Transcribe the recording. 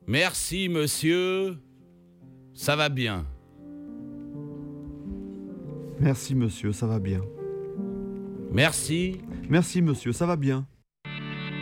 Merci, monsieur. Ça va bien. Merci monsieur, ça va bien. Merci. Merci monsieur, ça va bien.